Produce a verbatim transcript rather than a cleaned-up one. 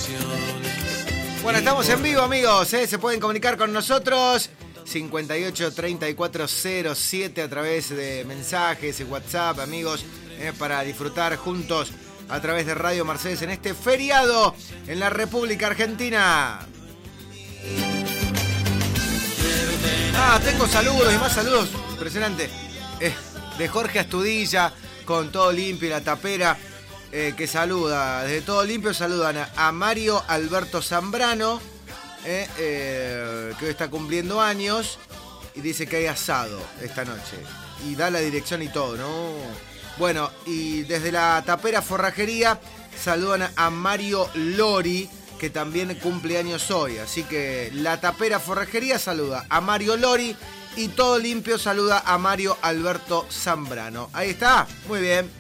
Bueno, estamos en vivo, amigos, ¿eh? Se pueden comunicar con nosotros cincuenta y ocho, treinta y cuatro, cero siete a través de mensajes y WhatsApp, amigos, ¿eh? Para disfrutar juntos a través de Radio Mercedes en este feriado en la República Argentina. Ah, tengo saludos y más saludos, impresionante, eh, de Jorge Astudilla con Todo Limpio y La Tapera. Eh, que saluda, desde Todo Limpio saludan a, a Mario Alberto Zambrano, eh, eh, que hoy está cumpliendo años, y dice que hay asado esta noche. Y da la dirección y todo, ¿no? Bueno, y desde La Tapera Forrajería saludan a Mario Lori, que también cumple años hoy. Así que La Tapera Forrajería saluda a Mario Lori y Todo Limpio saluda a Mario Alberto Zambrano. Ahí está, muy bien.